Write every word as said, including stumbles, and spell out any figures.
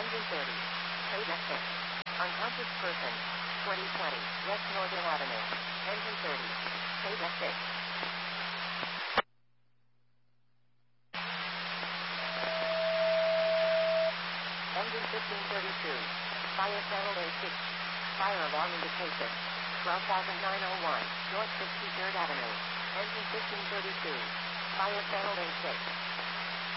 Engine thirty. Code F six. Unconscious person. twenty twenty. West Northern Avenue. Engine thirty. Code F six. Engine fifteen thirty-two. Fire channel A six. Fire alarm indication. twelve thousand nine oh one. North sixty-third Avenue. Engine fifteen thirty-two. Fire channel A six.